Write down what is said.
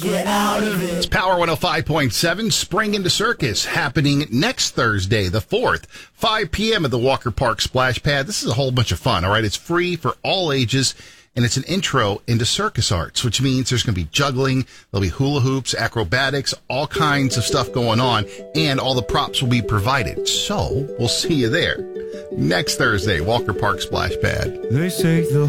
Get out of it. It's Power 105.7, Spring into Circus, happening next Thursday, the 4th, 5 p.m. at the Walker Park Splash Pad. This is a whole bunch of fun, all right? It's free for all ages, and it's an intro into circus arts, which means there's going to be juggling, there'll be hula hoops, acrobatics, all kinds of stuff going on, and all the props will be provided. So, we'll see you there next Thursday, Walker Park Splash Pad. They say the